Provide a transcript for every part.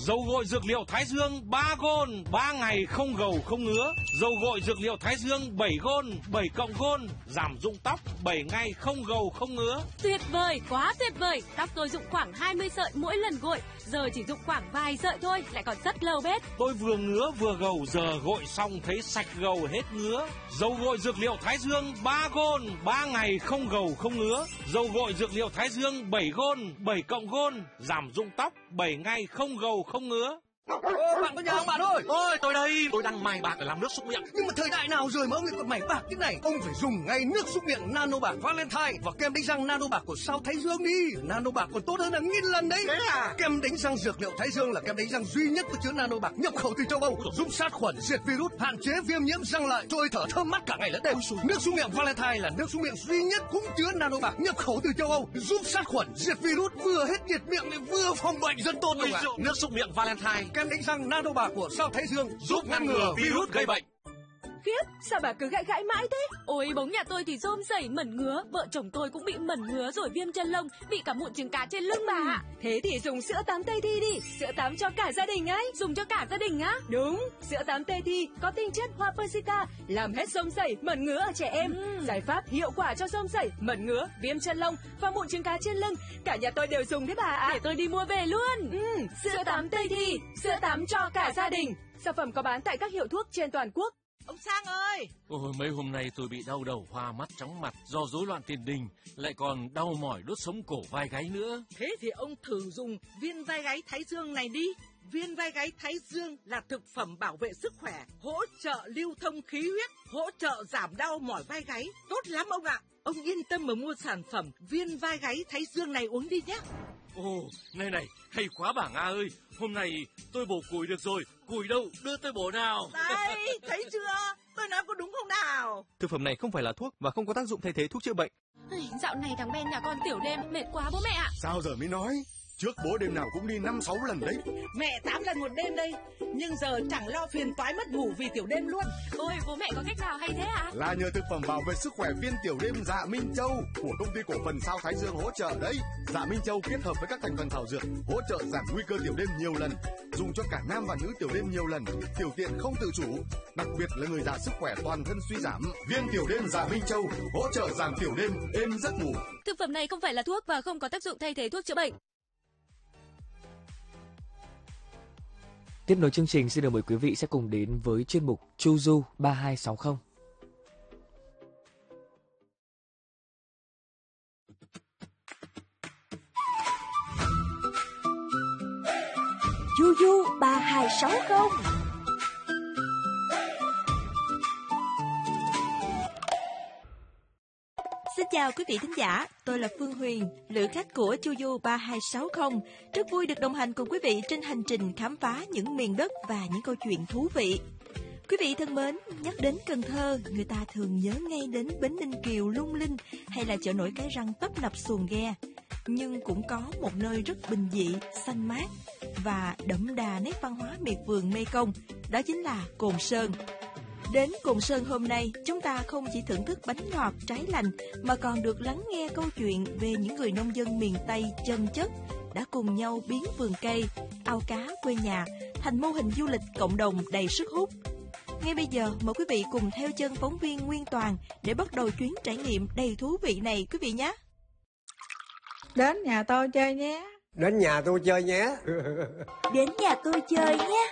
Dầu gội dược liệu Thái Dương 3 gôn, 3 ngày không gầu không ngứa. Dầu gội dược liệu Thái Dương 7 gôn, 7 cộng gôn, giảm rụng tóc 7 ngày không gầu không ngứa. Tuyệt vời, quá tuyệt vời. Tóc tôi rụng khoảng 20 sợi mỗi lần gội, giờ chỉ rụng khoảng vài sợi thôi, lại còn rất lâu bết. Tôi vừa ngứa vừa gầu, giờ gội xong thấy sạch gầu hết ngứa. Dầu gội dược liệu Thái Dương 3 gôn, 3 ngày không gầu không ngứa. Dầu gội dược liệu Thái Dương 7 gôn, 7 cộng gôn, giảm rụng tóc 7 ngày không gầu không ngứa. Bạn có nhà không bạn ơi? Ôi tôi đây, tôi đang mài bạc để làm nước súc miệng. Nhưng mà thời đại nào rồi mà ông lại còn mài bạc thế này? Ông phải dùng ngay nước súc miệng Nano Bạc Valentine và kem đánh răng Nano Bạc của Sao Thái Dương đi. Nano Bạc còn tốt hơn hàng nghìn lần đấy. Thế à? Kem đánh răng dược liệu Thái Dương là kem đánh răng duy nhất có chứa Nano Bạc nhập khẩu từ châu Âu, giúp sát khuẩn, diệt virus, hạn chế viêm nhiễm răng lợi, trôi thở thơm mát cả ngày lẫn đêm. Nước súc miệng Valentine là nước súc miệng duy nhất cũng chứa Nano Bạc nhập khẩu từ châu Âu, giúp sát khuẩn, diệt virus, vừa hết nhiệt miệng lại vừa phòng bệnh rất tốt luôn ạ. Nước súc miệng Valentine, Kem đánh răng Nano Bạc của Sao Thái Dương giúp ngăn ngừa virus gây bệnh. Khiếp, sao bà cứ gãi mãi thế? Ôi, bóng nhà tôi thì rôm rẩy mẩn ngứa, vợ chồng tôi cũng bị mẩn ngứa rồi viêm chân lông, bị cả mụn trứng cá trên lưng bà ạ. Thế thì dùng sữa tắm Tây Thi đi, sữa tắm cho cả gia đình ấy. Dùng cho cả gia đình á? Đúng, sữa tắm Tây Thi có tinh chất hoa Persica, làm hết rôm rẩy, mẩn ngứa ở trẻ em. Giải pháp hiệu quả cho rôm rẩy, mẩn ngứa, viêm chân lông và mụn trứng cá trên lưng. Cả nhà tôi đều dùng đấy bà ạ. Để tôi đi mua về luôn. Sữa tắm Tây Thi, sữa tắm cho cả gia đình. Sản phẩm có bán tại các hiệu thuốc trên toàn quốc. Ông Sang ơi! Ôi, mấy hôm nay tôi bị đau đầu, hoa mắt, chóng mặt do rối loạn tiền đình, lại còn đau mỏi đốt sống cổ vai gáy nữa. Thế thì ông thử dùng viên vai gáy Thái Dương này đi. Viên vai gáy Thái Dương là thực phẩm bảo vệ sức khỏe, hỗ trợ lưu thông khí huyết, hỗ trợ giảm đau mỏi vai gáy. Tốt lắm ông ạ! Ông yên tâm mà mua sản phẩm viên vai gáy Thái Dương này uống đi nhé. Ồ, này, hay quá bà Nga ơi. Hôm nay tôi bổ củi được rồi. Củi đâu, đưa tôi bổ nào. Đấy, thấy chưa? Tôi nói có đúng không nào? Thực phẩm này không phải là thuốc và không có tác dụng thay thế thuốc chữa bệnh. Dạo này thằng Ben nhà con tiểu đêm, mệt quá bố mẹ ạ. Sao giờ mới nói? Trước bố đêm nào cũng đi 5-6 lần đấy. Mẹ 8 lần một đêm đây. Nhưng giờ chẳng lo phiền toái mất ngủ vì tiểu đêm luôn. Ôi, bố mẹ có cách nào hay thế ạ? Là nhờ thực phẩm bảo vệ sức khỏe viên tiểu đêm Dạ Minh Châu của công ty cổ phần Sao Thái Dương hỗ trợ đấy. Dạ Minh Châu kết hợp với các thành phần thảo dược hỗ trợ giảm nguy cơ tiểu đêm nhiều lần, dùng cho cả nam và nữ tiểu đêm nhiều lần, tiểu tiện không tự chủ, đặc biệt là người già sức khỏe toàn thân suy giảm. Viên tiểu đêm Dạ Minh Châu hỗ trợ giảm tiểu đêm, êm giấc ngủ. Thực phẩm này không phải là thuốc và không có tác dụng thay thế thuốc chữa bệnh. Tiếp nối chương trình, xin được mời quý vị sẽ cùng đến với chuyên mục Chu Du 3260. Chu Du 3260. Xin chào quý vị thính giả, tôi là Phương Huyền, lữ khách của Chu Du 3260. Rất vui được đồng hành cùng quý vị trên hành trình khám phá những miền đất và những câu chuyện thú vị. Quý vị thân mến, nhắc đến Cần Thơ, người ta thường nhớ ngay đến Bến Ninh Kiều lung linh hay là chợ nổi Cái Răng tấp nập xuồng ghe. Nhưng cũng có một nơi rất bình dị, xanh mát và đậm đà nét văn hóa miệt vườn Mê Công, đó chính là Cồn Sơn. Đến Cồn Sơn hôm nay, chúng ta không chỉ thưởng thức bánh ngọt trái lành mà còn được lắng nghe câu chuyện về những người nông dân miền Tây chân chất đã cùng nhau biến vườn cây, ao cá quê nhà thành mô hình du lịch cộng đồng đầy sức hút. Ngay bây giờ, mời quý vị cùng theo chân phóng viên Nguyên Toàn để bắt đầu chuyến trải nghiệm đầy thú vị này quý vị nhé. Đến nhà tôi chơi nhé. Đến nhà tôi chơi nhé. Đến nhà tôi chơi nhé.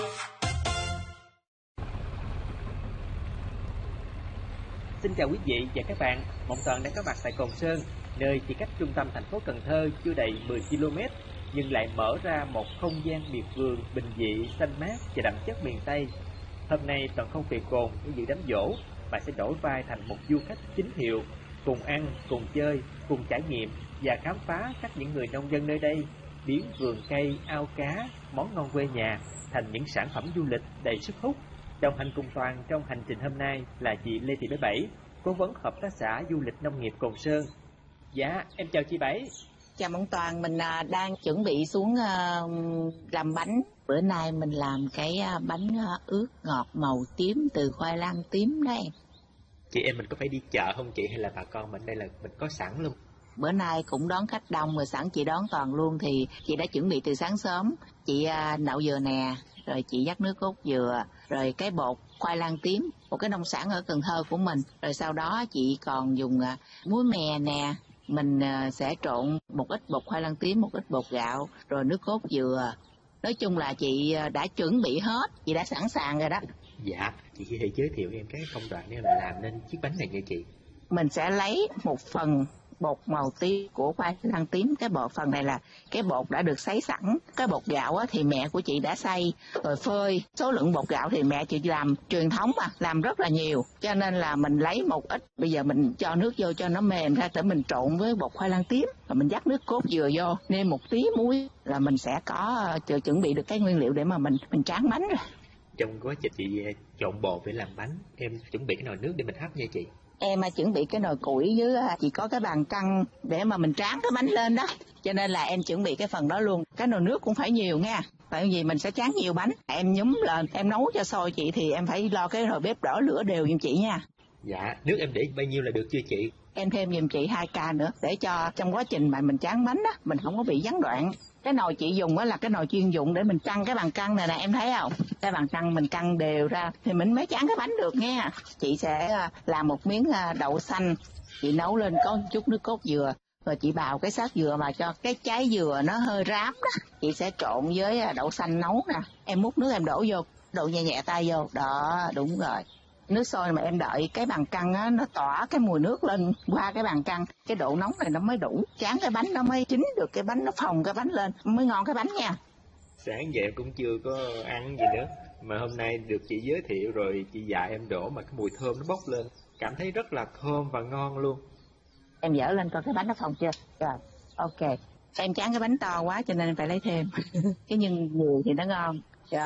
Xin chào quý vị và các bạn, Mộng Toàn đang có mặt tại Cồn Sơn, nơi chỉ cách trung tâm thành phố Cần Thơ chưa đầy 10 km, nhưng lại mở ra một không gian miệt vườn bình dị, xanh mát và đậm chất miền Tây. Hôm nay Toàn không về Cồn để dự đám giỗ, mà sẽ đổi vai thành một du khách chính hiệu, cùng ăn, cùng chơi, cùng trải nghiệm và khám phá cách những người nông dân nơi đây biến vườn cây, ao cá, món ngon quê nhà thành những sản phẩm du lịch đầy sức hút. Đồng hành cùng Toàn trong hành trình hôm nay là chị Lê Thị Bảy, cố vấn hợp tác xã du lịch nông nghiệp Cồn Sơn. Dạ, em chào chị Bảy. Chào Mộng Toàn, mình đang chuẩn bị xuống làm bánh. Bữa nay mình làm cái bánh ướt ngọt màu tím từ khoai lang tím đó em. Chị em mình có phải đi chợ không chị, hay là bà con mình đây là mình có sẵn luôn? Bữa nay cũng đón khách đông rồi, sẵn chị đón toàn luôn thì chị đã chuẩn bị từ sáng sớm. Chị nạo dừa nè, rồi chị vắt nước cốt dừa, rồi cái bột khoai lang tím, một cái nông sản ở Cần Thơ của mình. Rồi sau đó chị còn dùng muối mè nè, mình sẽ trộn một ít bột khoai lang tím, một ít bột gạo, rồi nước cốt dừa. Nói chung là chị đã chuẩn bị hết, chị đã sẵn sàng rồi đó. Dạ, chị có thể giới thiệu em cái công đoạn để làm nên chiếc bánh này nha chị. Mình sẽ lấy một phần bột màu tím của khoai lang tím. Cái bột phần này là cái bột đã được sấy sẵn. Cái bột gạo thì mẹ của chị đã xay rồi phơi. Số lượng bột gạo thì mẹ chị làm truyền thống mà, làm rất là nhiều, cho nên là mình lấy một ít. Bây giờ mình cho nước vô cho nó mềm ra, để mình trộn với bột khoai lang tím, rồi mình vắt nước cốt dừa vô, nêm một tí muối là mình sẽ có chuẩn bị được cái nguyên liệu để mà mình tráng bánh rồi. Trong quá trình chị trộn bột để làm bánh, em chuẩn bị cái nồi nước để mình hấp nha chị. Em chuẩn bị cái nồi củi với chỉ có cái bàn căng để mà mình tráng cái bánh lên đó, cho nên là em chuẩn bị cái phần đó luôn. Cái nồi nước cũng phải nhiều nha, tại vì mình sẽ tráng nhiều bánh. Em nhúm lên, em nấu cho sôi chị thì em phải lo cái nồi bếp đỏ lửa đều giùm chị nha. Dạ, nước em để bao nhiêu là được chưa chị? Em thêm giùm chị 2 ca nữa, để cho trong quá trình mà mình tráng bánh đó, mình không có bị gián đoạn. Cái nồi chị dùng là cái nồi chuyên dụng để mình căng cái bàn căng này nè, em thấy không? Cái bàn căng mình căng đều ra thì mình mới tráng cái bánh được nha. Chị sẽ làm một miếng đậu xanh, chị nấu lên có chút nước cốt dừa, rồi chị bào cái xác dừa mà cho cái trái dừa nó hơi rám đó. Chị sẽ trộn với đậu xanh nấu nè. Em múc nước em đổ vô, đổ nhẹ nhẹ tay vô, đó, đúng rồi. Nước sôi mà em đợi cái bàn căng á, nó tỏa cái mùi nước lên qua cái bàn căng, cái độ nóng này nó mới đủ, tráng cái bánh nó mới chín được cái bánh, nó phồng cái bánh lên mới ngon cái bánh nha. Sáng giờ em cũng chưa có ăn gì nữa, mà hôm nay được chị giới thiệu rồi chị dạy em đổ mà cái mùi thơm nó bốc lên, cảm thấy rất là thơm và ngon luôn. Em dở lên coi cái bánh nó phồng chưa? Rồi, ok. Em tráng cái bánh to quá cho nên em phải lấy thêm. Cái nhân nhiều thì nó ngon.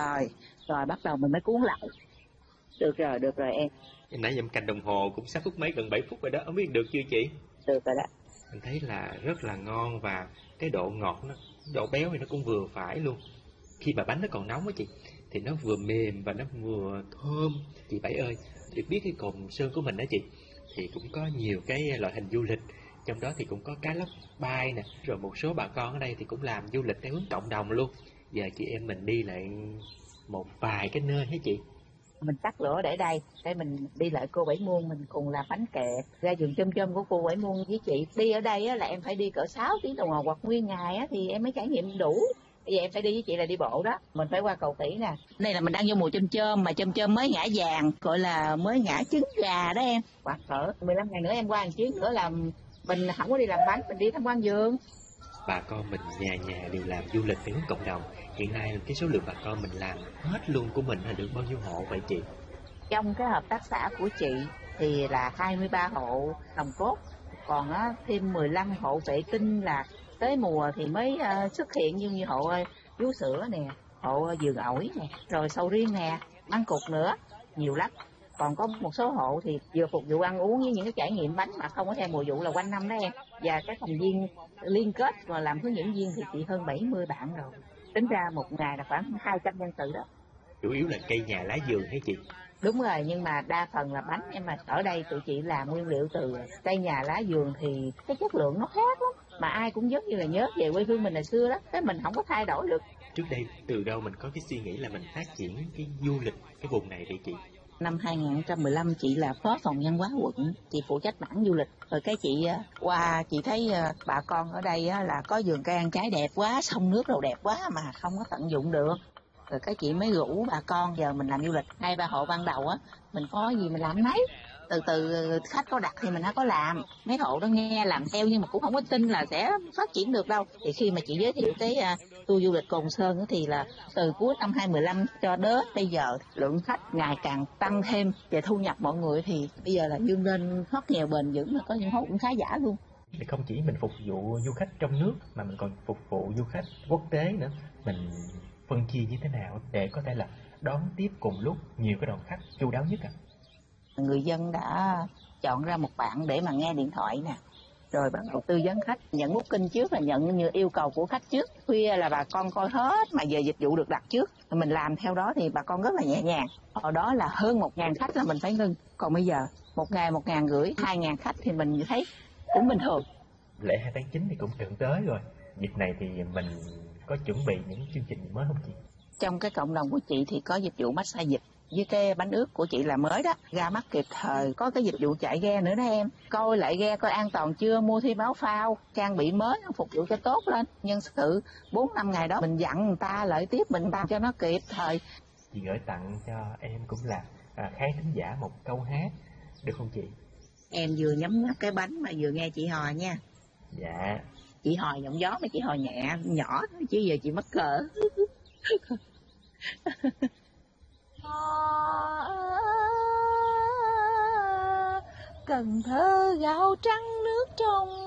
Rồi bắt đầu mình mới cuốn lại. Được rồi em. Nãy giờ em canh đồng hồ cũng sắp phút mấy, gần 7 phút rồi đó, không biết được chưa chị? Được rồi đó. Mình thấy là rất là ngon và cái độ ngọt, độ béo thì nó cũng vừa phải luôn. Khi mà bánh nó còn nóng á chị, thì nó vừa mềm và nó vừa thơm. Chị Bảy ơi, được biết cái Cồn Sơn của mình đó chị, thì cũng có nhiều cái loại hình du lịch. Trong đó thì cũng có cá lóc bay nè, rồi một số bà con ở đây thì cũng làm du lịch theo hướng cộng đồng luôn. Giờ chị em mình đi lại một vài cái nơi hả chị? Mình tắt lửa để đây, để mình đi lại cô Bảy Muôn, mình cùng làm bánh kẹp ra vườn chôm chôm của cô Bảy Muôn với chị. Đi ở đây á, là em phải đi cỡ 6 tiếng đồng hồ hoặc nguyên ngày á, thì em mới trải nghiệm đủ. Bây giờ em phải đi với chị là đi bộ đó, mình phải qua cầu Tỷ nè. Đây là mình đang vô mùa chôm chôm, mà chôm chôm mới ngã vàng, gọi là mới ngã trứng gà đó em. Hoặc cỡ 15 ngày nữa em qua một chuyến nữa là mình không có đi làm bánh, mình đi tham quan vườn. Bà con mình nhà nhà đều làm du lịch theo hướng cộng đồng. Hiện nay cái số lượng bà con mình làm hết luôn của mình là được bao nhiêu hộ vậy chị? Trong cái hợp tác xã của chị thì là 23 hộ nòng cốt, còn thêm 15 hộ vệ tinh là tới mùa thì mới xuất hiện, như hộ vú sữa nè, hộ vườn ổi nè, rồi sầu riêng nè, măng cụt nữa, nhiều lắm. Còn có một số hộ thì vừa phục vụ ăn uống với những cái trải nghiệm bánh mà không có theo mùa vụ là quanh năm đó em. Và các thành viên liên kết và làm hướng dẫn viên thì chị hơn 70 bạn rồi. Tính ra một ngày là khoảng 200 nhân sự đó. Chủ yếu là cây nhà lá vườn hả chị? Đúng rồi, nhưng mà đa phần là bánh em, mà ở đây tụi chị làm nguyên liệu từ cây nhà lá vườn thì cái chất lượng nó khác lắm. Mà ai cũng giống như là nhớ về quê hương mình hồi xưa đó, cái mình không có thay đổi được. Trước đây từ đâu mình có cái suy nghĩ là mình phát triển cái du lịch cái vùng này vậy chị? Năm 2015 chị là phó phòng văn hóa quận, chị phụ trách mảng du lịch. Rồi cái chị qua chị thấy bà con ở đây là có vườn cây ăn trái đẹp quá, sông nước đồ đẹp quá mà không có tận dụng được. Rồi cái chị mới rủ bà con giờ mình làm du lịch. 2-3 hộ ban đầu mình có gì mình làm nấy. Từ từ khách có đặt thì mình có làm. Mấy hộ đó nghe làm theo nhưng mà cũng không có tin là sẽ phát triển được đâu. Thì khi mà chị giới thiệu cái tour du lịch Cồn Sơn thì là từ cuối năm 2015 cho đến bây giờ lượng khách ngày càng tăng thêm và thu nhập mọi người thì bây giờ là vươn lên thoát nghèo bền vững, là có những hộ cũng khá giả luôn. Thì không chỉ mình phục vụ du khách trong nước mà mình còn phục vụ du khách quốc tế nữa. Mình phân chia như thế nào để có thể là đón tiếp cùng lúc nhiều cái đoàn khách chu đáo nhất ạ? Người dân đã chọn ra một bạn để mà nghe điện thoại nè, rồi bắt đầu tư vấn khách, nhận booking trước là nhận như yêu cầu của khách trước. Khuya là bà con coi hết, mà giờ dịch vụ được đặt trước mình làm theo đó thì bà con rất là nhẹ nhàng. Hồi đó là hơn 1.000 khách là mình phải ngưng, còn bây giờ 1 ngày 1.500, 2.000 khách thì mình thấy cũng bình thường. lễ 2 tháng 9 thì cũng cận tới rồi. Dịp này thì mình có chuẩn bị những chương trình mới không chị? Trong cái cộng đồng của chị thì có dịch vụ massage dịch. Với cái bánh ướt của chị là mới đó, ra mắt kịp thời, có cái dịch vụ chạy ghe nữa đó em. Coi lại ghe coi an toàn chưa, mua thêm áo phao, trang bị mới phục vụ cho tốt lên. Nhân sự 4-5 ngày đó mình dặn người ta lại tiếp mình làm cho nó kịp thời. Chị gửi tặng cho em cũng là khán thính giả một câu hát, được không chị? Em vừa nhấm nháp cái bánh mà vừa nghe chị hò nha. Dạ. Chị hò giọng gió mà chị hò nhẹ, nhỏ thôi chứ giờ chị mắc cỡ. Cần Thơ gạo trắng nước trong